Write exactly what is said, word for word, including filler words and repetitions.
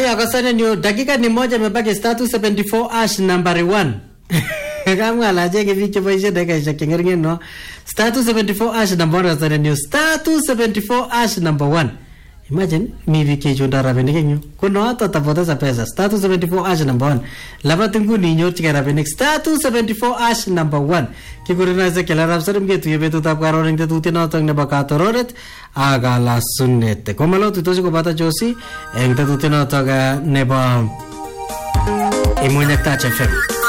Haya kasana ni dakika ni moja imebaki star two seven four ash number one. Kama alaje ke vicho boishe dakika shakengenge no. Star two seven four ash number one kasana ni star two seven four ash number one. Imagine mi vike chunda rabeni kenyo. Kuno hata tapoteza pesa. Star two seven four ash number one. Laba tungu ni nyor chika rabeni. Star two seven four ash number one. Kikurina se kela rapsar mge tuye betu tap karo ringte tuti na tang ne bakato roret aga la sunnete. Komalo tutosi ko bata josi engte tuti na tang ne ba imunyak ta chefem.